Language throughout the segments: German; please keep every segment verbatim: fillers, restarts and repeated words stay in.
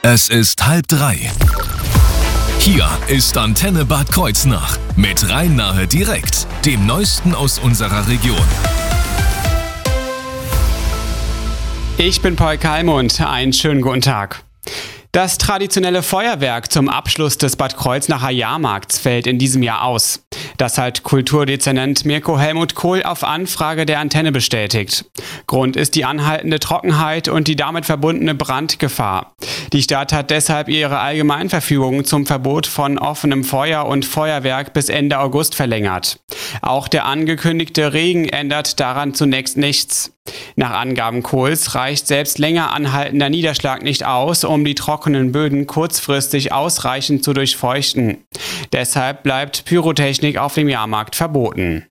Es ist halb drei. Hier ist Antenne Bad Kreuznach mit Rhein-Nahe direkt, dem Neuesten aus unserer Region. Ich bin Paul Kalmund, einen schönen guten Tag. Das traditionelle Feuerwerk zum Abschluss des Bad Kreuznacher Jahrmarkts fällt in diesem Jahr aus. Das hat Kulturdezernent Mirko Helmut Kohl auf Anfrage der Antenne bestätigt. Grund ist die anhaltende Trockenheit und die damit verbundene Brandgefahr. Die Stadt hat deshalb ihre Allgemeinverfügung zum Verbot von offenem Feuer und Feuerwerk bis Ende August verlängert. Auch der angekündigte Regen ändert daran zunächst nichts. Nach Angaben Kohls reicht selbst länger anhaltender Niederschlag nicht aus, um die trockenen Böden kurzfristig ausreichend zu durchfeuchten. Deshalb bleibt Pyrotechnik auf dem Jahrmarkt verboten.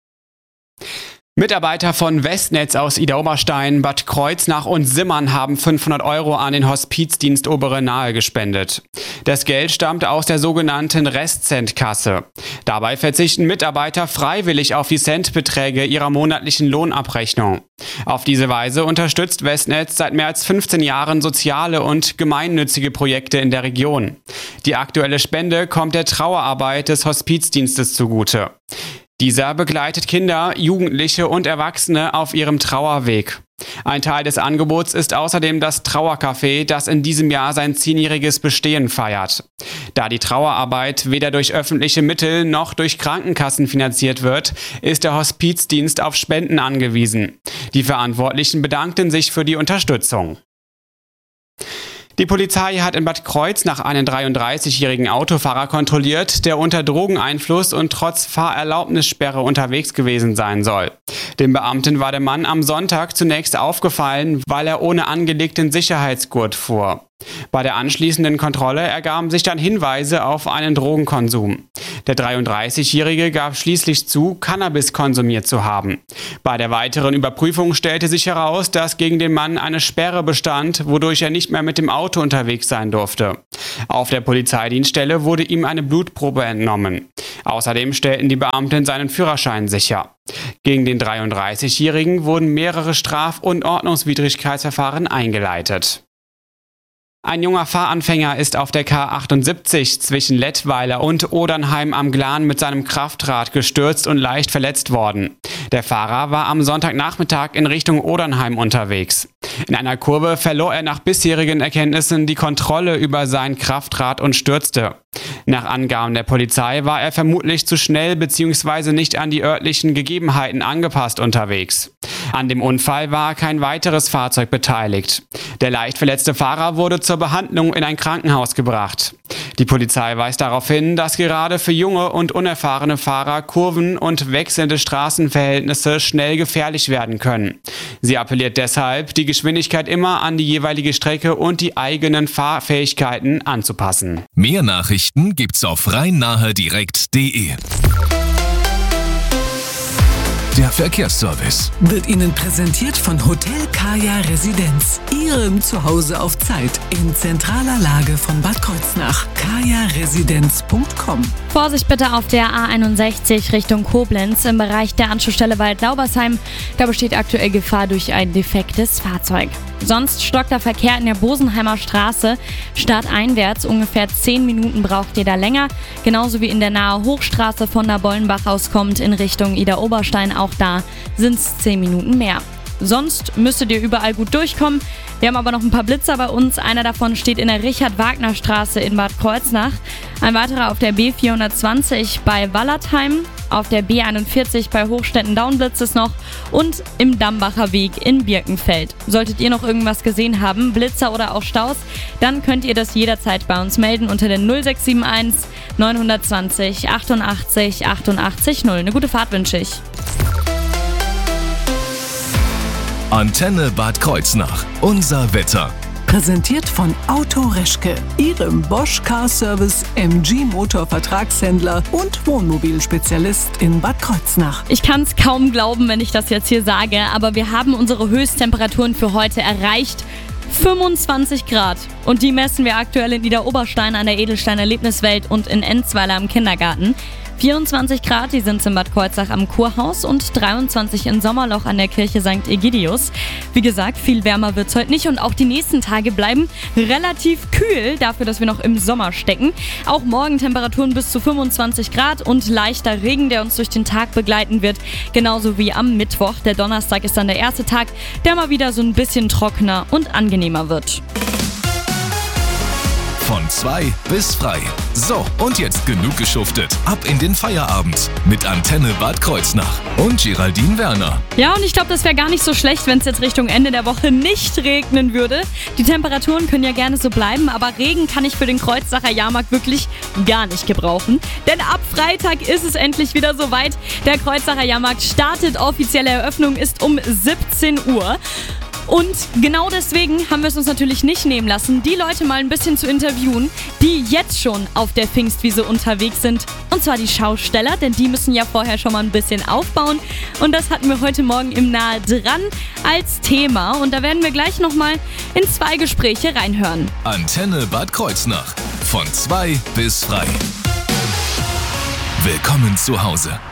Mitarbeiter von Westnetz aus Idar-Oberstein, Bad Kreuznach und Simmern haben fünfhundert Euro an den Hospizdienst Obere Nahe gespendet. Das Geld stammt aus der sogenannten Restcent-Kasse. Dabei verzichten Mitarbeiter freiwillig auf die Centbeträge ihrer monatlichen Lohnabrechnung. Auf diese Weise unterstützt Westnetz seit mehr als fünfzehn Jahren soziale und gemeinnützige Projekte in der Region. Die aktuelle Spende kommt der Trauerarbeit des Hospizdienstes zugute. Dieser begleitet Kinder, Jugendliche und Erwachsene auf ihrem Trauerweg. Ein Teil des Angebots ist außerdem das Trauercafé, das in diesem Jahr sein zehnjähriges Bestehen feiert. Da die Trauerarbeit weder durch öffentliche Mittel noch durch Krankenkassen finanziert wird, ist der Hospizdienst auf Spenden angewiesen. Die Verantwortlichen bedankten sich für die Unterstützung. Die Polizei hat in Bad Kreuznach einen dreiunddreißigjährigen Autofahrer kontrolliert, der unter Drogeneinfluss und trotz Fahrerlaubnissperre unterwegs gewesen sein soll. Dem Beamten war der Mann am Sonntag zunächst aufgefallen, weil er ohne angelegten Sicherheitsgurt fuhr. Bei der anschließenden Kontrolle ergaben sich dann Hinweise auf einen Drogenkonsum. Der dreiunddreißigjährige gab schließlich zu, Cannabis konsumiert zu haben. Bei der weiteren Überprüfung stellte sich heraus, dass gegen den Mann eine Sperre bestand, wodurch er nicht mehr mit dem Auto unterwegs sein durfte. Auf der Polizeidienststelle wurde ihm eine Blutprobe entnommen. Außerdem stellten die Beamten seinen Führerschein sicher. Gegen den dreiunddreißigjährigen wurden mehrere Straf- und Ordnungswidrigkeitsverfahren eingeleitet. Ein junger Fahranfänger ist auf der K achtundsiebzig zwischen Lettweiler und Odernheim am Glan mit seinem Kraftrad gestürzt und leicht verletzt worden. Der Fahrer war am Sonntagnachmittag in Richtung Odernheim unterwegs. In einer Kurve verlor er nach bisherigen Erkenntnissen die Kontrolle über sein Kraftrad und stürzte. Nach Angaben der Polizei war er vermutlich zu schnell bzw. nicht an die örtlichen Gegebenheiten angepasst unterwegs. An dem Unfall war kein weiteres Fahrzeug beteiligt. Der leicht verletzte Fahrer wurde zur Behandlung in ein Krankenhaus gebracht. Die Polizei weist darauf hin, dass gerade für junge und unerfahrene Fahrer Kurven und wechselnde Straßenverhältnisse schnell gefährlich werden können. Sie appelliert deshalb, die Geschwindigkeit immer an die jeweilige Strecke und die eigenen Fahrfähigkeiten anzupassen. Mehr Nachrichten gibt's auf rhein-nahe direkt punkt de. Der Verkehrsservice wird Ihnen präsentiert von Hotel Kaya Residenz. Ihrem Zuhause auf Zeit in zentraler Lage von Bad Kreuznach. kaya residenz punkt com. Vorsicht bitte auf der A einundsechzig Richtung Koblenz im Bereich der Anschlussstelle Wald-Laubersheim. Da besteht aktuell Gefahr durch ein defektes Fahrzeug. Sonst stockt der Verkehr in der Bosenheimer Straße. Stadteinwärts ungefähr zehn Minuten braucht ihr da länger. Genauso wie in der nahe Hochstraße von der Bollenbach aus kommt in Richtung Idar-Oberstein. Auch da sind es zehn Minuten mehr. Sonst müsstet ihr überall gut durchkommen. Wir haben aber noch ein paar Blitzer bei uns. Einer davon steht in der Richard-Wagner-Straße in Bad Kreuznach. Ein weiterer auf der B vierhundertzwanzig bei Wallertheim. Auf der B einundvierzig bei Hochstetten-Daun blitzt es noch. Und im Dambacher Weg in Birkenfeld. Solltet ihr noch irgendwas gesehen haben, Blitzer oder auch Staus, dann könnt ihr das jederzeit bei uns melden unter der null sechs sieben eins neun zwei null achtundachtzig achtundachtzig null. Eine gute Fahrt wünsche ich. Antenne Bad Kreuznach. Unser Wetter. Präsentiert von Auto Reschke, Ihrem Bosch Car Service M G Motor Vertragshändler und Wohnmobilspezialist in Bad Kreuznach. Ich kann es kaum glauben, wenn ich das jetzt hier sage, aber wir haben unsere Höchsttemperaturen für heute erreicht. fünfundzwanzig Grad. Und die messen wir aktuell in Idar-Oberstein an der Edelstein Erlebniswelt und in Enzweiler am Kindergarten. vierundzwanzig Grad, die sind in Bad Kreuznach am Kurhaus und dreiundzwanzig in Sommerloch an der Kirche Sankt Egidius. Wie gesagt, viel wärmer wird's heute nicht und auch die nächsten Tage bleiben relativ kühl, dafür, dass wir noch im Sommer stecken. Auch morgen Temperaturen bis zu fünfundzwanzig Grad und leichter Regen, der uns durch den Tag begleiten wird. Genauso wie am Mittwoch. Der Donnerstag ist dann der erste Tag, der mal wieder so ein bisschen trockener und angenehmer wird. Von zwei bis frei. So, und jetzt genug geschuftet. Ab in den Feierabend mit Antenne Bad Kreuznach und Geraldine Werner. Ja, und ich glaube, das wäre gar nicht so schlecht, wenn es jetzt Richtung Ende der Woche nicht regnen würde. Die Temperaturen können ja gerne so bleiben, aber Regen kann ich für den Kreuznacher Jahrmarkt wirklich gar nicht gebrauchen. Denn ab Freitag ist es endlich wieder soweit. Der Kreuznacher Jahrmarkt startet. Offizielle Eröffnung ist um siebzehn Uhr. Und genau deswegen haben wir es uns natürlich nicht nehmen lassen, die Leute mal ein bisschen zu interviewen, die jetzt schon auf der Pfingstwiese unterwegs sind. Und zwar die Schausteller, denn die müssen ja vorher schon mal ein bisschen aufbauen. Und das hatten wir heute Morgen im Nahe dran als Thema. Und da werden wir gleich nochmal in zwei Gespräche reinhören. Antenne Bad Kreuznach. Von zwei bis frei. Willkommen zu Hause.